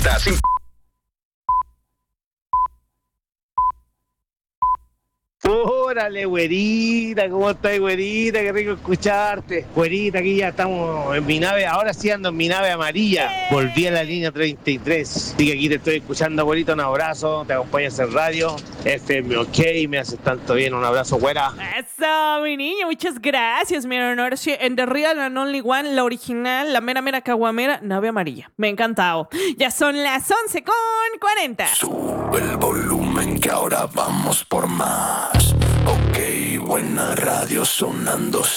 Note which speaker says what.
Speaker 1: 40.
Speaker 2: Órale, güerita, ¿cómo estás, güerita? Qué rico escucharte. Güerita, aquí ya estamos en mi nave, ahora sí ando en mi nave amarilla. Volví a la línea 33. Así que aquí te estoy escuchando, güerita, un abrazo, te acompañas en radio. FM OK, me haces tanto bien, un abrazo, güera.
Speaker 3: Eso, mi niño, muchas gracias, mi honor. Sí, en The Real and Only One, la original, la mera mera caguamera, nave amarilla. Me ha encantado. Ya son las 11:40.
Speaker 1: Sube el volumen que ahora vamos por más. OK, buena radio sonando.